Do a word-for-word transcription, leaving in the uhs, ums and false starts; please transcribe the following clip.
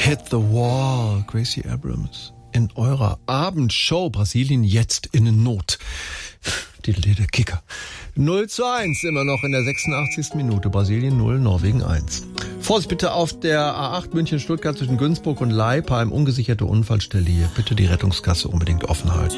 Hit the Wall, Gracie Abrams. In eurer Abendshow Brasilien jetzt in Not. Die der Kicker. null zu eins immer noch in der sechsundachtzigsten Minute. Brasilien null, Norwegen eins. Vorsicht bitte auf der A acht München-Stuttgart zwischen Günzburg und Leipheim. Ungesicherte Unfallstelle hier. Bitte die Rettungskasse unbedingt offen halten.